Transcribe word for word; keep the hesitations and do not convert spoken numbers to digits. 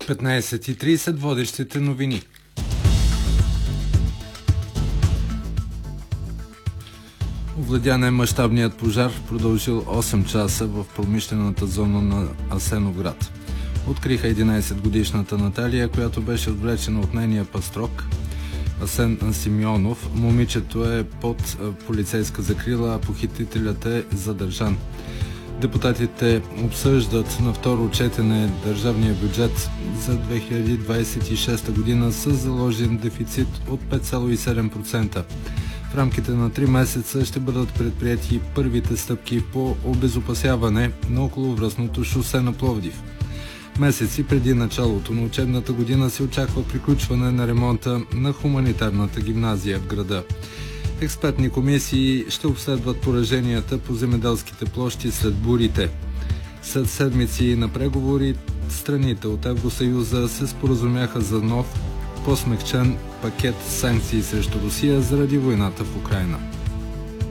петнайсет и трийсет водещите новини. Овладян е мащабният пожар, продължил осем часа в промишлената зона на Асеновград. Откриха единайсетгодишната Наталия, която беше отвлечена от нейния пастрок Асен Симеонов. Момичето е под полицейска закрила, а похитителят е задържан. Депутатите обсъждат на второ четене държавния бюджет за две хиляди двайсет и шеста година с заложен дефицит от пет цяло и седем процента. В рамките на три месеца ще бъдат предприяти първите стъпки по обезопасяване на околовръстното шосе на Пловдив. Месеци преди началото на учебната година се очаква приключване на ремонта на хуманитарната гимназия в града. Експертни комисии ще обследват пораженията по земеделските площи след бурите. След седмици на преговори, страните от Евросъюза се споразумяха за нов, по-смекчен пакет санкции срещу Русия заради войната в Украйна.